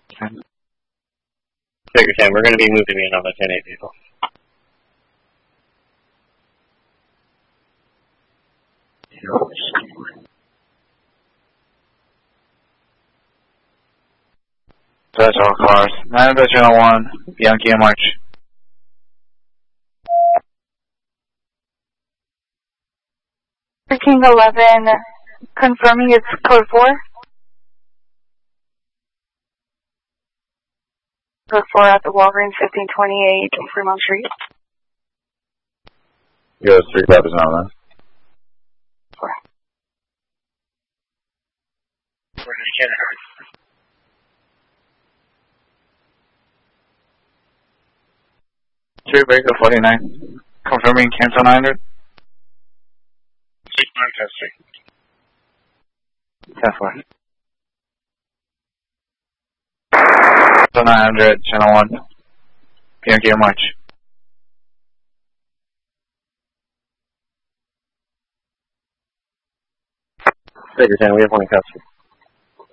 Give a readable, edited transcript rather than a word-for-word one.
Figure 10, we're going to be moving in on the 10-8 vehicle. That's all cars. 900 Channel 1, Yankee and March. 1311, confirming it's code 4. Code 4 at the Walgreens, 1528 Fremont Street. US 35 is on that. 4. Where did you get it? Street Breaker 49, confirming cancel 900. 6-9 testing. 10-4. So 900, Channel 1, Yankee and March. Figure 10, we have one in custody.